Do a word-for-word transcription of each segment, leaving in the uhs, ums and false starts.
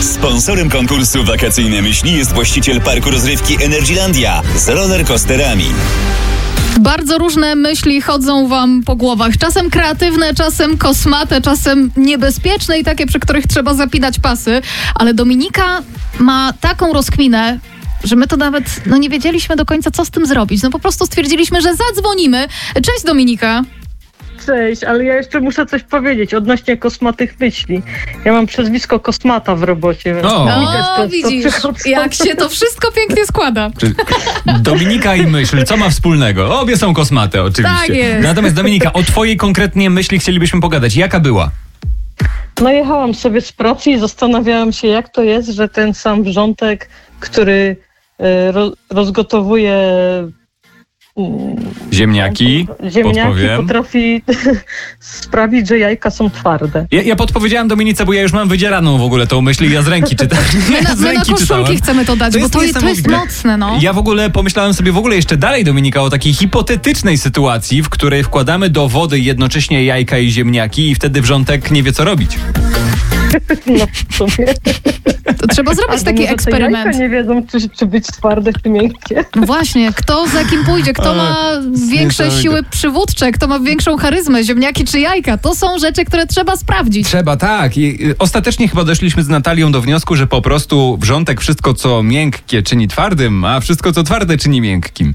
Sponsorem konkursu Wakacyjne Myśli jest właściciel parku rozrywki Energylandia z rollercoasterami. Bardzo różne myśli chodzą wam po głowach. Czasem kreatywne, czasem kosmate, czasem niebezpieczne i takie, przy których trzeba zapinać pasy. Ale Dominika ma taką rozkminę, że my to nawet no, nie wiedzieliśmy do końca, co z tym zrobić. No po prostu stwierdziliśmy, że zadzwonimy. Cześć, Dominika. Cześć, ale ja jeszcze muszę coś powiedzieć odnośnie kosmatych myśli. Ja mam przezwisko Kosmata w robocie. Więc O, O, widzisz, jak się to wszystko pięknie składa. Czy Dominika i myśl, co ma wspólnego? Obie są kosmate, oczywiście. Tak jest. Natomiast Dominika, o twojej konkretnie myśli chcielibyśmy pogadać. Jaka była? No jechałam sobie z pracy i zastanawiałam się, jak to jest, że ten sam wrzątek, który e, ro, rozgotowuje mm, Ziemniaki, ziemniaki, podpowiem. potrafi sprawić, że jajka są twarde. Ja, ja podpowiedziałem Dominice, bo ja już mam wydzieraną w ogóle tą myśl i ja z ręki czytam. My na, z my na ręki koszulki czytałem. chcemy to dać, To bo jest to, to jest niesamowite. mocne, no. Ja w ogóle pomyślałem sobie w ogóle jeszcze dalej, Dominika, o takiej hipotetycznej sytuacji, w której wkładamy do wody jednocześnie jajka i ziemniaki i wtedy wrzątek nie wie, co robić. No w sumie. To trzeba zrobić Albo taki może te eksperyment. jajka nie wiedzą, czy, czy być twarde, czy miękkie. No właśnie, kto za kim pójdzie, kto ma większe niesamowite. siły przywódcze, kto ma większą charyzmę, ziemniaki czy jajka. To są rzeczy, które trzeba sprawdzić. Trzeba, tak. I y, ostatecznie chyba doszliśmy z Natalią do wniosku, że po prostu wrzątek wszystko, co miękkie, czyni twardym, a wszystko, co twarde, czyni miękkim.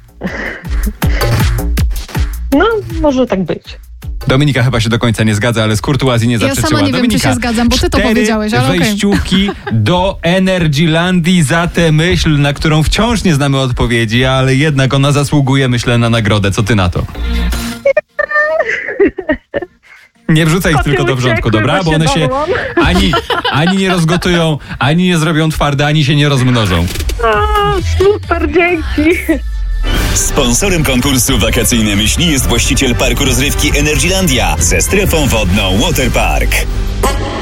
No, może tak być. Dominika chyba się do końca nie zgadza, ale z kurtuazji nie Ja zaprzeczyła. sama nie wiem, Dominika, czy się zgadzam, bo ty to cztery powiedziałeś, ale okej. wejściówki do Energylandii za tę myśl, na którą wciąż nie znamy odpowiedzi, ale jednak ona zasługuje, myślę, na nagrodę. Co ty na to? Nie wrzucaj ich Koty tylko do wrzątku, uciekły, dobra? bo Bo one się się bałam. ani, ani nie rozgotują, ani nie zrobią twarde, ani się nie rozmnożą. O, super, dzięki. Sponsorem konkursu Wakacyjne Myśli jest właściciel parku rozrywki Energylandia ze strefą wodną Waterpark.